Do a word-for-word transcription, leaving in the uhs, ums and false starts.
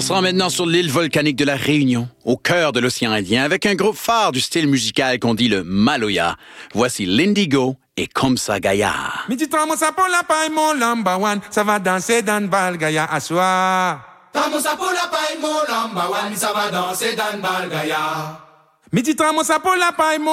se rend maintenant sur l'île volcanique de la Réunion, au cœur de l'océan Indien, avec un groupe phare du style musical qu'on dit le Maloya. Voici l'Indigo et Comme ça Gaïa. Midi tramosa pour la paille, mon number one. Ça va danser dans le bal, Gaïa, à soi. Tramosa pour la paille, mon number one. Ça va danser dans le bal, Gaïa. Midi tramosa pour la paille, mon